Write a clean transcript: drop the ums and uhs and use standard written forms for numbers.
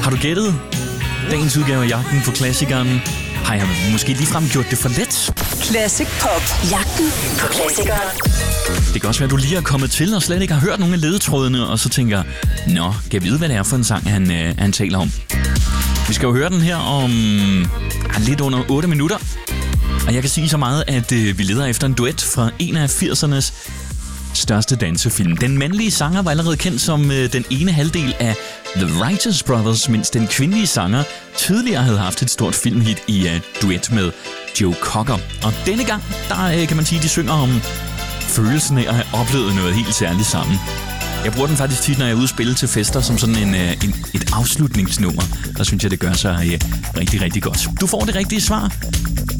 Har du gættet? Dagens udgave af Jagten på klassikeren. Har jeg måske ligefrem gjort det for let? Classic Pop. Jagten på klassikeren. Det kan også være, at du lige er kommet til og slet ikke har hørt nogen af ledetrådene, og så tænker, nå, kan jeg vide, hvad det er for en sang, han taler om? Vi skal jo høre den her om lidt under 8 minutter. Og jeg kan sige så meget, at vi leder efter en duet fra en af 80'ernes største dansefilm. Den mandlige sanger var allerede kendt som den ene halvdel af The Righteous Brothers, mens den kvindelige sanger tidligere havde haft et stort filmhit i duet med Joe Cocker. Og denne gang, der kan man sige, de synger om følelsen af at have oplevet noget helt særligt sammen. Jeg bruger den faktisk tit, når jeg er ude at spille til fester, som sådan et afslutningsnummer. Der synes jeg, det gør sig rigtig, rigtig godt. Du får det rigtige svar.